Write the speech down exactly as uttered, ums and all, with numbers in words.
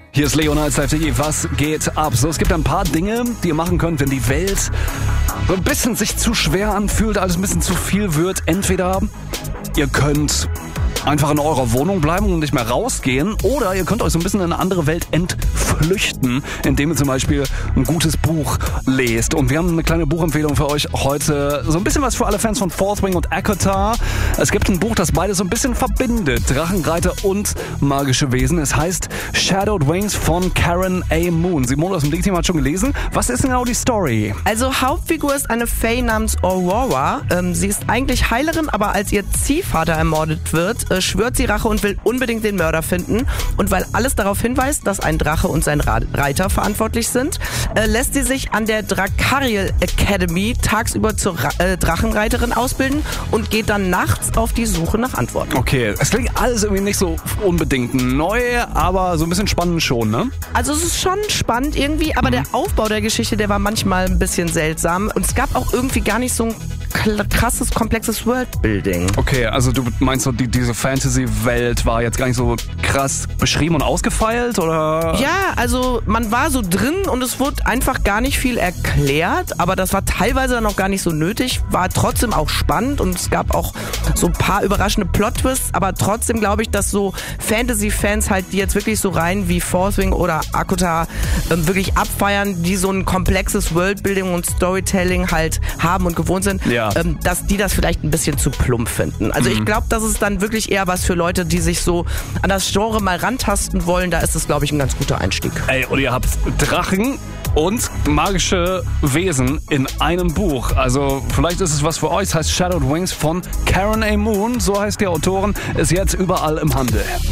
Hier ist Leonard F D. Was geht ab? So, es gibt ein paar Dinge, die ihr machen könnt, wenn die Welt so ein bisschen sich zu schwer anfühlt, alles ein bisschen zu viel wird. Entweder ihr könnt einfach in eurer Wohnung bleiben und nicht mehr rausgehen, oder ihr könnt euch so ein bisschen in eine andere Welt entflüchten, indem ihr zum Beispiel ein gutes Buch lest. Und wir haben eine kleine Buchempfehlung für euch heute. So ein bisschen was für alle Fans von Fourth Wing und ACOTAR. Es gibt ein Buch, das beides so ein bisschen verbindet. Drachenreiter und magische Wesen. Es heißt Shadowed Wings von Karen A. Moon. Simone aus dem League-Team hat schon gelesen. Was ist denn genau die Story? Also Hauptfigur ist eine Fae namens Aurora. Ähm, sie ist eigentlich Heilerin, aber als ihr Ziehvater ermordet wird, äh, schwört sie Rache und will unbedingt den Mörder finden. Und weil alles darauf hinweist, dass ein Drache und sein Ra- Reiter verantwortlich sind, äh, lässt sie sich an der Dracariel Academy tagsüber zur Ra- äh, Drachenreiterin ausbilden und geht dann nachts auf die Suche nach Antworten. Okay, es klingt alles irgendwie nicht so unbedingt neu, aber so ein bisschen spannend schon, ne? Also es ist schon spannend irgendwie, aber mhm. der Aufbau der Geschichte, der war manchmal ein bisschen seltsam. Und es gab auch irgendwie gar nicht so ein krasses, komplexes Worldbuilding. Okay, also du meinst so, die, diese Fantasy-Welt war jetzt gar nicht so krass beschrieben und ausgefeilt, oder? Ja, also man war so drin und es wurde einfach gar nicht viel erklärt, aber das war teilweise dann auch gar nicht so nötig, war trotzdem auch spannend und es gab auch so ein paar überraschende Plot-Twists, aber trotzdem glaube ich, dass so Fantasy-Fans halt, die jetzt wirklich so rein wie Fourth Wing oder ACOTAR ähm, wirklich abfeiern, die so ein komplexes Worldbuilding und Storytelling halt haben und gewohnt sind, ja. ähm, dass die das vielleicht ein bisschen zu plump finden. Also mhm. ich glaube, das ist dann wirklich eher was für Leute, die sich so an das Genre mal rantasten wollen. Da ist es, glaube ich, ein ganz guter Einstieg. Ey, und ihr habt Drachen und magische Wesen in einem Buch. Also vielleicht ist es was für euch. Es heißt Shadowed Wings von Karen A. Moon. So heißt die Autorin. Ist jetzt überall im Handel.